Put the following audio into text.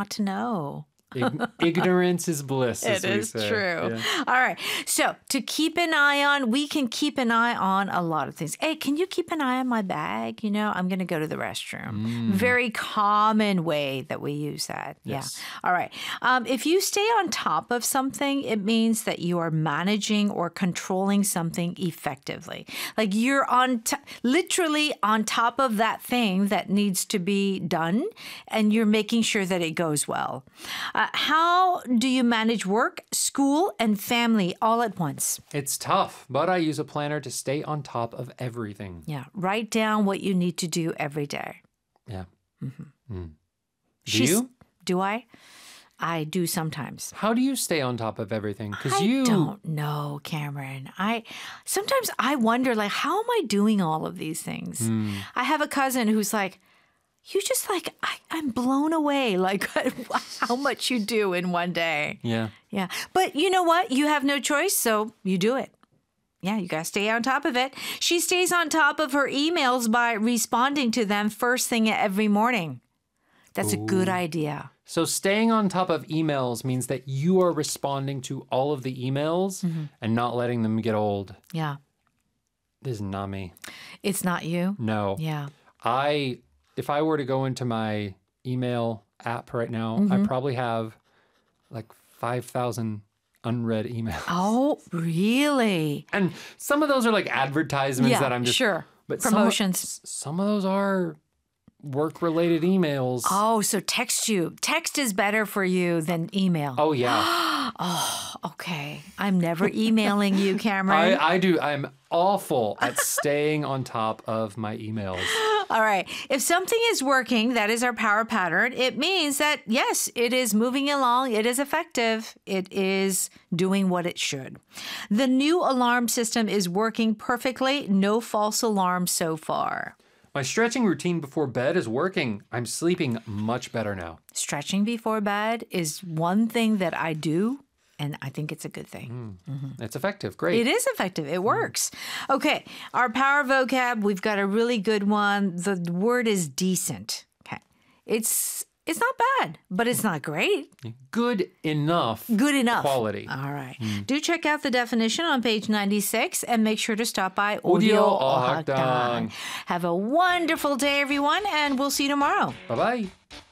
not to know. Ignorance is bliss, as It we is say. true. Yeah. All right. So to keep an eye on, we can keep an eye on a lot of things. Hey, can you keep an eye on my bag? You know, I'm going to go to the restroom. Very common way that we use that. Yes. Yeah. All right. If you stay on top of something, it means that you are managing or controlling something effectively. Like you're literally on top of that thing that needs to be done, and you're making sure that it goes well. How do you manage work, school, and family all at once? It's tough, but I use a planner to stay on top of everything. Yeah, write down what you need to do every day. Yeah. Do She's- you? Do I? I do sometimes. How do you stay on top of everything? Because I you don't know, Cameron. Sometimes I wonder, like, how am I doing all of these things? I have a cousin who's like, you just like, I'm blown away, like how much you do in one day. Yeah. Yeah. But you know what? You have no choice, so you do it. Yeah, you got to stay on top of it. She stays on top of her emails by responding to them first thing every morning. That's a good idea. So staying on top of emails means that you are responding to all of the emails and not letting them get old. Yeah. This is not me. It's not you? No. Yeah. If I were to go into my email app right now, I probably have like 5,000 unread emails. Oh, really? And some of those are like advertisements Yeah, that I'm just... sure. But Promotions. Some of those are work-related emails. Oh, so text you. Text is better for you than email. Oh, yeah. Okay. I'm never emailing you, Cameron. I do. I'm awful at staying on top of my emails. All right. If something is working, that is our power pattern. It means that, yes, it is moving along. It is effective. It is doing what it should. The new alarm system is working perfectly. No false alarms so far. My stretching routine before bed is working. I'm sleeping much better now. Stretching before bed is one thing that I do, and I think it's a good thing. It's effective. Great. It is effective. It works. Okay. Our power vocab, we've got a really good one. The word is decent. Okay. It's not bad, but it's not great. Good enough. Good enough. Quality. All right. Do check out the definition on page 96 and make sure to stop by Audio Audio Ohakdang. Ohakdang. Have a wonderful day, everyone, and we'll see you tomorrow. Bye-bye.